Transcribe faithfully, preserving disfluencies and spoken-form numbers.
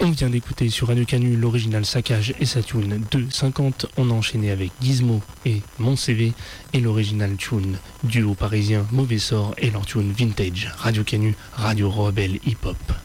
On vient d'écouter sur Radio Canu l'original Saccage et sa tune deux cinquante. On a enchaîné avec Gizmo et Mon C V et l'original tune duo parisien Mauvais Sort et leur tune Vintage. Radio Canu, Radio Rebelle Hip Hop.